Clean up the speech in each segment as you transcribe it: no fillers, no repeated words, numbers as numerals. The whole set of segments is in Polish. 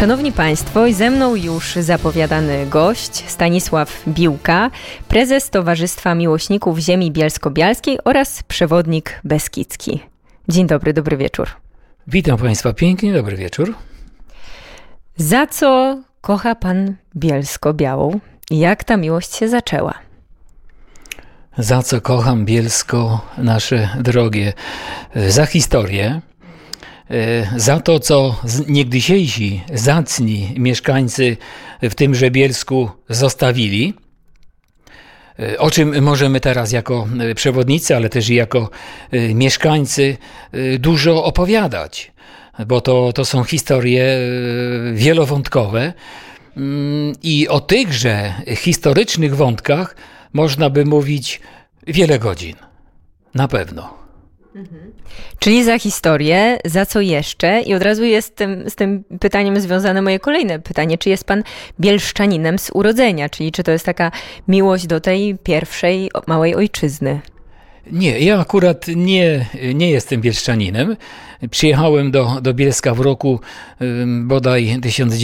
Szanowni Państwo, i ze mną już zapowiadany gość Stanisław Biłka, prezes Towarzystwa Miłośników Ziemi Bielsko-Bialskiej oraz przewodnik beskidzki. Dzień dobry, dobry wieczór. Witam Państwa pięknie, dobry wieczór. Za co kocha Pan Bielsko-Białą i jak ta miłość się zaczęła? Za co kocham Bielsko, nasze drogie? Za historię. Za to, co niegdysiejsi zacni mieszkańcy w tymże Bielsku zostawili, o czym możemy teraz jako przewodnicy, ale też i jako mieszkańcy dużo opowiadać, bo to są historie wielowątkowe i o tychże historycznych wątkach można by mówić wiele godzin, na pewno. Czyli za historię, za co jeszcze? I od razu jest z tym pytaniem związane moje kolejne pytanie. Czy jest Pan bielszczaninem z urodzenia? Czyli czy to jest taka miłość do tej pierwszej małej ojczyzny? Nie, ja akurat nie jestem bielszczaninem. Przyjechałem do Bielska w roku bodaj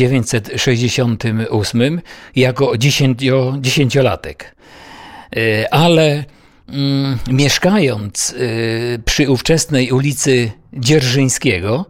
1968 jako dziesięciolatek. Ale mieszkając przy ówczesnej ulicy Dzierżyńskiego,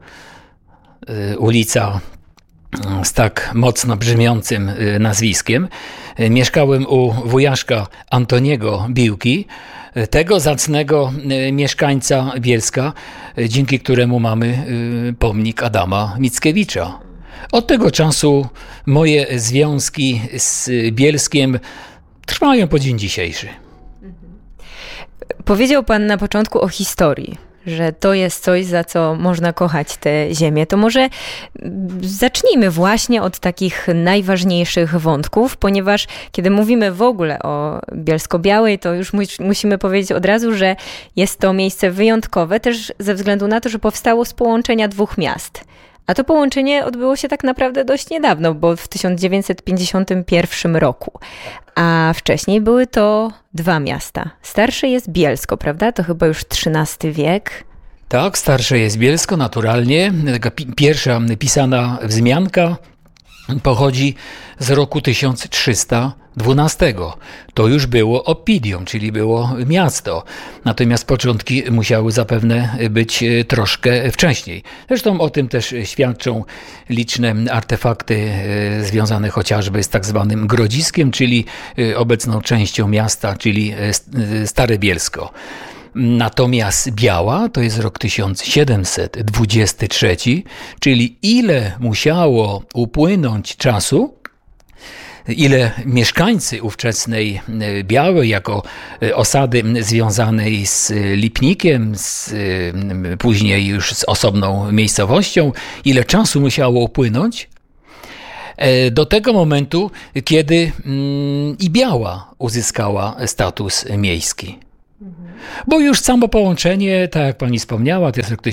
ulica z tak mocno brzmiącym nazwiskiem, mieszkałem u wujaszka Antoniego Biłki, tego zacnego mieszkańca Bielska, dzięki któremu mamy pomnik Adama Mickiewicza. Od tego czasu moje związki z Bielskiem trwają po dzień dzisiejszy. Powiedział Pan na początku o historii, że to jest coś, za co można kochać tę ziemię. To może zacznijmy właśnie od takich najważniejszych wątków, ponieważ kiedy mówimy w ogóle o Bielsko-Białej, to już musimy powiedzieć od razu, że jest to miejsce wyjątkowe też ze względu na to, że powstało z połączenia dwóch miast. A to połączenie odbyło się tak naprawdę dość niedawno, bo w 1951 roku. A wcześniej były to dwa miasta. Starsze jest Bielsko, prawda? To chyba już XIII wiek. Tak, starsze jest Bielsko, naturalnie. Taka pierwsza pisana wzmianka pochodzi z roku 1312. To już było Oppidium, czyli było miasto. Natomiast początki musiały zapewne być troszkę wcześniej. Zresztą o tym też świadczą liczne artefakty związane chociażby z tak zwanym Grodziskiem, czyli obecną częścią miasta, czyli Stare Bielsko. Natomiast Biała to jest rok 1723, czyli ile musiało upłynąć czasu, ile mieszkańcy ówczesnej Białej jako osady związanej z Lipnikiem, później już z osobną miejscowością, ile czasu musiało upłynąć do tego momentu, kiedy i Biała uzyskała status miejski. Bo już samo połączenie, tak jak pani wspomniała, to jest rok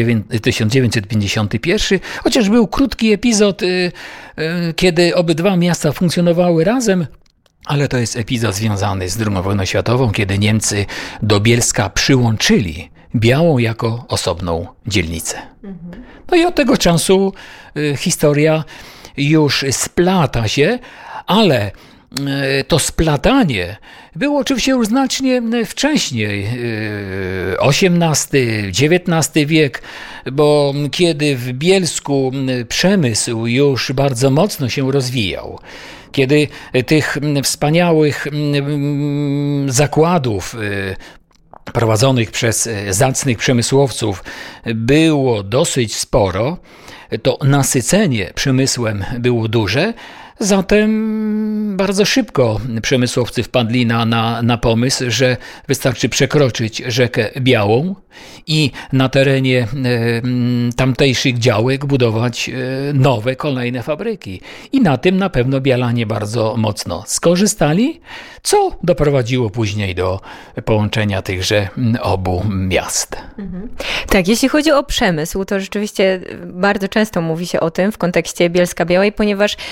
1951, chociaż był krótki epizod, kiedy obydwa miasta funkcjonowały razem, ale to jest epizod związany z II wojną światową, kiedy Niemcy do Bielska przyłączyli Białą jako osobną dzielnicę. No i od tego czasu historia już splata się, ale to splatanie było oczywiście już znacznie wcześniej, XVIII, XIX wiek, bo kiedy w Bielsku przemysł już bardzo mocno się rozwijał, kiedy tych wspaniałych zakładów prowadzonych przez zacnych przemysłowców było dosyć sporo, to nasycenie przemysłem było duże. Zatem bardzo szybko przemysłowcy wpadli na pomysł, że wystarczy przekroczyć rzekę Białą i na terenie tamtejszych działek budować nowe, kolejne fabryki. I na tym na pewno Bielanie bardzo mocno skorzystali, co doprowadziło później do połączenia tychże obu miast. Tak, jeśli chodzi o przemysł, to rzeczywiście bardzo często mówi się o tym w kontekście Bielska-Białej, ponieważ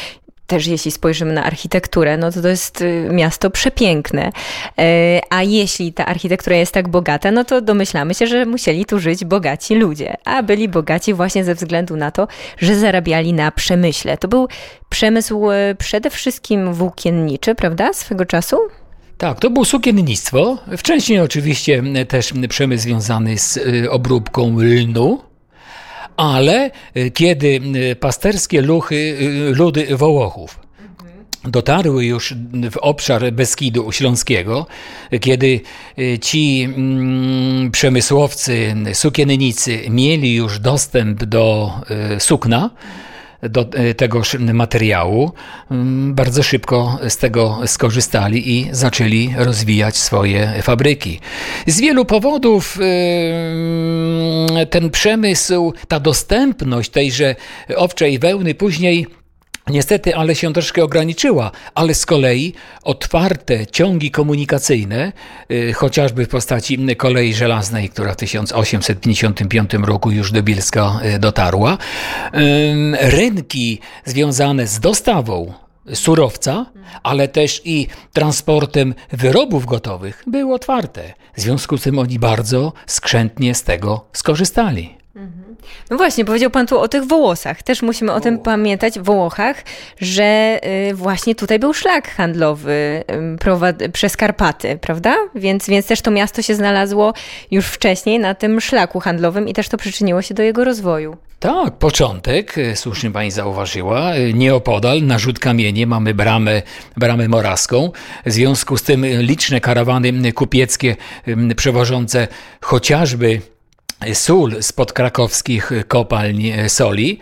też jeśli spojrzymy na architekturę, no to jest miasto przepiękne. A jeśli ta architektura jest tak bogata, no to domyślamy się, że musieli tu żyć bogaci ludzie. A byli bogaci właśnie ze względu na to, że zarabiali na przemyśle. To był przemysł przede wszystkim włókienniczy, prawda, swego czasu? Tak, to było sukiennictwo. Wcześniej oczywiście też przemysł związany z obróbką lnu. Ale kiedy pasterskie ludy Wołochów dotarły już w obszar Beskidu Śląskiego, kiedy ci przemysłowcy, sukiennicy mieli już dostęp do sukna, do tegoż materiału, bardzo szybko z tego skorzystali i zaczęli rozwijać swoje fabryki. Z wielu powodów ten przemysł, ta dostępność tejże owczej wełny później niestety, ale się troszkę ograniczyła, ale z kolei otwarte ciągi komunikacyjne, chociażby w postaci kolei żelaznej, która w 1855 roku już do Bielska dotarła, rynki związane z dostawą surowca, ale też i transportem wyrobów gotowych były otwarte. W związku z tym oni bardzo skrzętnie z tego skorzystali. No właśnie, powiedział pan tu o tych Wołosach. Też musimy o tym pamiętać, w Wołochach, że właśnie tutaj był szlak handlowy przez Karpaty, prawda? Więc też to miasto się znalazło już wcześniej na tym szlaku handlowym i też to przyczyniło się do jego rozwoju. Tak, początek, słusznie pani zauważyła, nieopodal na rzut kamienie mamy bramę morawską. W związku z tym liczne karawany kupieckie przewożące chociażby sól spod krakowskich kopalń soli.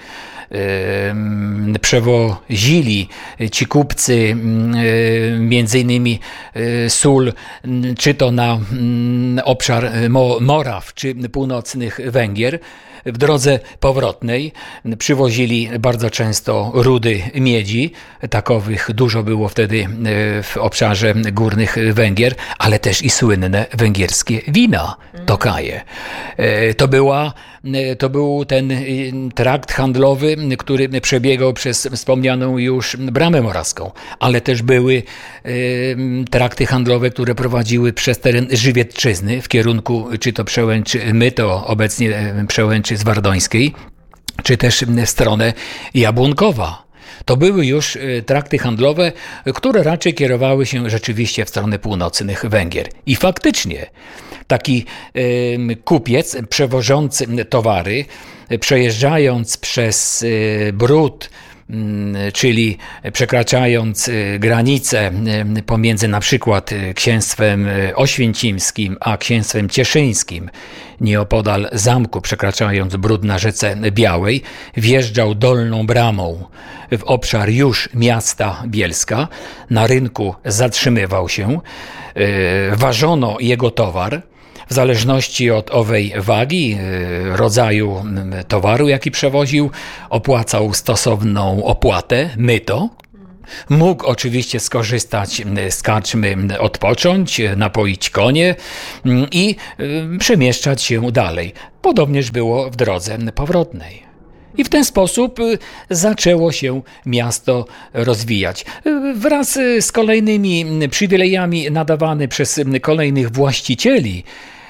Przewozili ci kupcy między innymi sól czy to na obszar Moraw czy północnych Węgier. W drodze powrotnej przywozili bardzo często rudy miedzi, takowych dużo było wtedy w obszarze górnych Węgier, ale też i słynne węgierskie wina, tokaje. To był ten trakt handlowy, który przebiegał przez wspomnianą już bramę morawską, ale też były trakty handlowe, które prowadziły przez teren Żywiecczyzny w kierunku czy to Przełęczy Myto, obecnie Przełęczy Zwardońskiej, czy też w stronę Jabłonkowa. To były już trakty handlowe, które raczej kierowały się rzeczywiście w stronę północnych Węgier. I faktycznie taki kupiec przewożący towary, przejeżdżając przez Bród, czyli przekraczając granicę pomiędzy na przykład księstwem oświęcimskim a księstwem cieszyńskim, nieopodal zamku, przekraczając Bród na rzece Białej, wjeżdżał dolną bramą w obszar już miasta Bielska, na rynku zatrzymywał się, ważono jego towar. W zależności od owej wagi, rodzaju towaru, jaki przewoził, opłacał stosowną opłatę, myto. Mógł oczywiście skorzystać z karczmy, odpocząć, napoić konie i przemieszczać się dalej. Podobnież było w drodze powrotnej. I w ten sposób zaczęło się miasto rozwijać. Wraz z kolejnymi przywilejami nadawane przez kolejnych właścicieli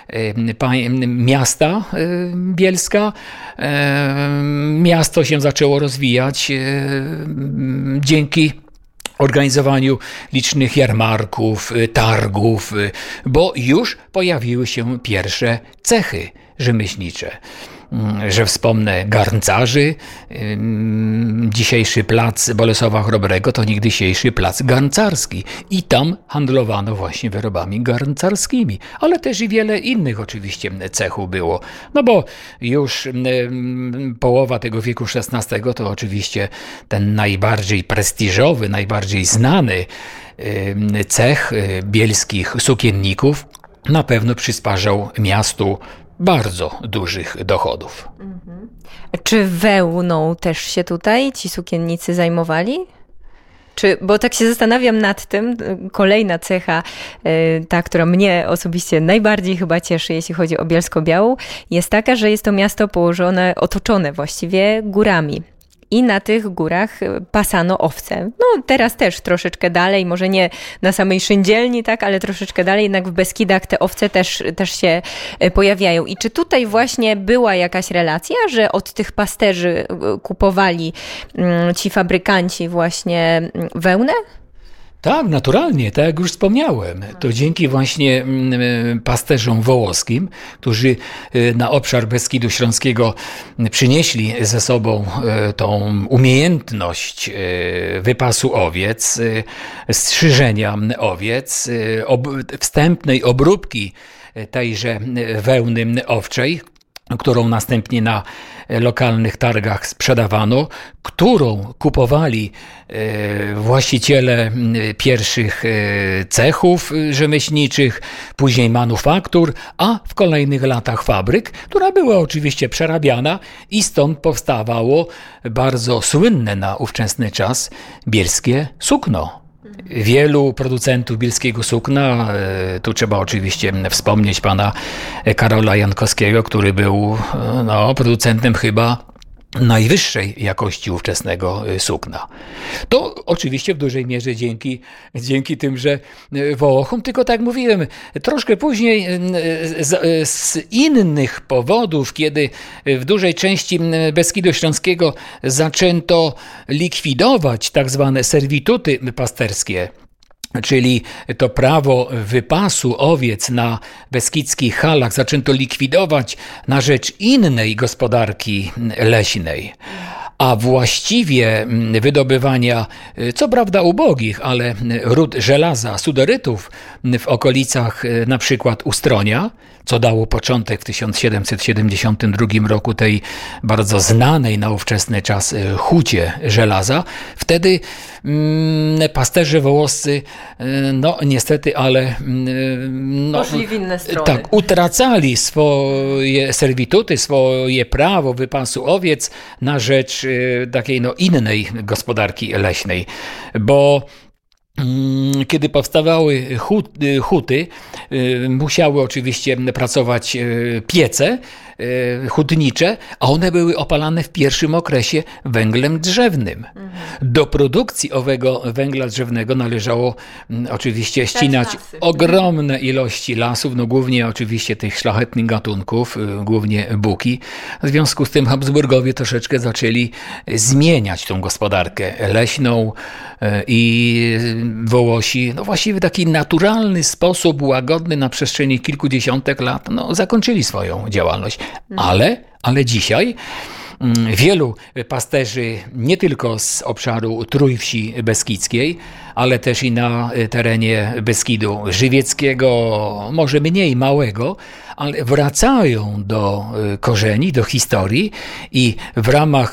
miasta Bielska, miasto się zaczęło rozwijać dzięki organizowaniu licznych jarmarków, targów, bo już pojawiły się pierwsze cechy rzemieślnicze. Że wspomnę garncarzy, dzisiejszy plac Bolesława Chrobrego to niegdysiejszy plac garncarski i tam handlowano właśnie wyrobami garncarskimi, ale też i wiele innych oczywiście cechów było, no bo już połowa tego wieku XVI to oczywiście ten najbardziej prestiżowy, najbardziej znany cech bielskich sukienników na pewno przysparzał miastu bardzo dużych dochodów. Czy wełną też się tutaj ci sukiennicy zajmowali? Bo tak się zastanawiam nad tym, kolejna cecha, ta, która mnie osobiście najbardziej chyba cieszy, jeśli chodzi o Bielsko-Białą, jest taka, że jest to miasto otoczone właściwie górami. i na tych górach pasano owce. No teraz też troszeczkę dalej, może nie na samej Szyndzielni, tak, ale troszeczkę dalej, jednak w Beskidach te owce też się pojawiają. I czy tutaj właśnie była jakaś relacja, że od tych pasterzy kupowali ci fabrykanci właśnie wełnę? Tak, naturalnie, tak jak już wspomniałem. To dzięki właśnie pasterzom wołoskim, którzy na obszar Beskidu Śląskiego przynieśli ze sobą tą umiejętność wypasu owiec, strzyżenia owiec, wstępnej obróbki tejże wełny owczej, którą następnie na lokalnych targach sprzedawano, którą kupowali właściciele pierwszych cechów rzemieślniczych, później manufaktur, a w kolejnych latach fabryk, która była oczywiście przerabiana i stąd powstawało bardzo słynne na ówczesny czas bielskie sukno. Wielu producentów bielskiego sukna, tu trzeba oczywiście wspomnieć pana Karola Jankowskiego, który był producentem chyba najwyższej jakości ówczesnego sukna. To oczywiście w dużej mierze dzięki tymże Wołochom, tylko tak mówiłem, troszkę później z innych powodów, kiedy w dużej części Beskidu Śląskiego zaczęto likwidować tak zwane servituty pasterskie, czyli to prawo wypasu owiec na beskidzkich halach zaczęto likwidować na rzecz innej gospodarki leśnej. A właściwie wydobywania, co prawda ubogich, ale ród żelaza, sudorytów w okolicach na przykład Ustronia, co dało początek w 1772 roku tej bardzo znanej na ówczesny czas hucie żelaza. Wtedy pasterze wołoscy, niestety, ale poszli w inne strony. Tak, utracali swoje servituty, swoje prawo wypasu owiec na rzecz takiej innej gospodarki leśnej, bo kiedy powstawały huty, musiały oczywiście pracować piece hutnicze, a one były opalane w pierwszym okresie węglem drzewnym. Do produkcji owego węgla drzewnego należało oczywiście ścinać ogromne ilości lasów, głównie oczywiście tych szlachetnych gatunków, głównie buki. W związku z tym Habsburgowie troszeczkę zaczęli zmieniać tą gospodarkę leśną i Wołosi właściwie w taki naturalny sposób, łagodny na przestrzeni kilkudziesiątek lat, zakończyli swoją działalność. Ale dzisiaj wielu pasterzy nie tylko z obszaru Trójwsi Beskidzkiej, ale też i na terenie Beskidu Żywieckiego, może mniej małego, ale wracają do korzeni, do historii i w ramach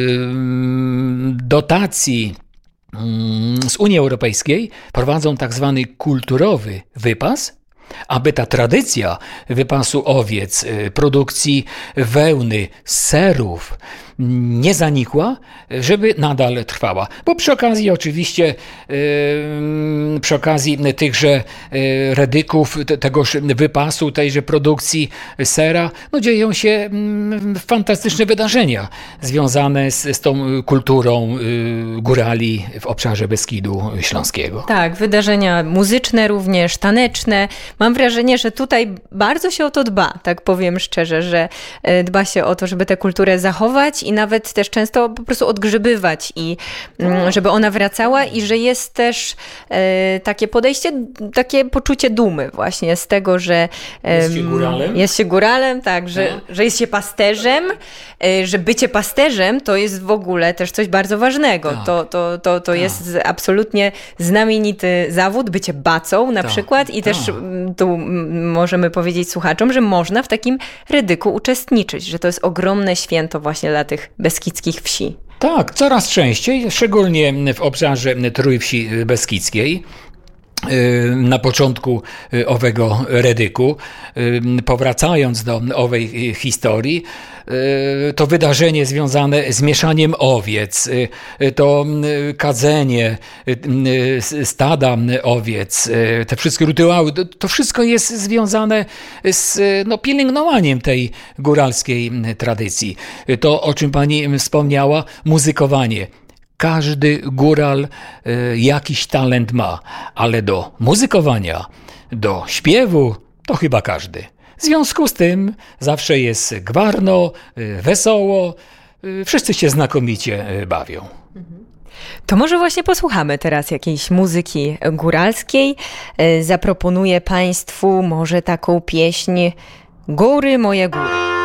dotacji z Unii Europejskiej prowadzą tak zwany kulturowy wypas, aby ta tradycja wypasu owiec, produkcji wełny, serów nie zanikła, żeby nadal trwała. Bo przy okazji oczywiście, przy okazji tychże redyków, tegoż wypasu, tejże produkcji sera, dzieją się fantastyczne wydarzenia związane z tą kulturą górali w obszarze Beskidu Śląskiego. Tak, wydarzenia muzyczne również, taneczne. Mam wrażenie, że tutaj bardzo się o to dba, tak powiem szczerze, że dba się o to, żeby tę kulturę zachować i nawet też często po prostu odgrzebywać i żeby ona wracała i że jest też takie podejście, takie poczucie dumy właśnie z tego, że jest się góralem, tak, że jest się pasterzem, że bycie pasterzem to jest w ogóle też coś bardzo ważnego. To jest absolutnie znamienity zawód, bycie bacą na przykład i też tu możemy powiedzieć słuchaczom, że można w takim redyku uczestniczyć, że to jest ogromne święto właśnie dla tych beskidzkich wsi. Tak, coraz częściej, szczególnie w obszarze Trójwsi Beskidzkiej. na początku owego redyku, powracając do owej historii, to wydarzenie związane z mieszaniem owiec, to kadzenie stada owiec, te wszystkie rytuały, to wszystko jest związane z pielęgnowaniem tej góralskiej tradycji. To, o czym pani wspomniała, muzykowanie. Każdy góral jakiś talent ma, ale do muzykowania, do śpiewu to chyba każdy. W związku z tym zawsze jest gwarno, wesoło, wszyscy się znakomicie bawią. To może właśnie posłuchamy teraz jakiejś muzyki góralskiej. Zaproponuję Państwu może taką pieśń Góry, moje góry.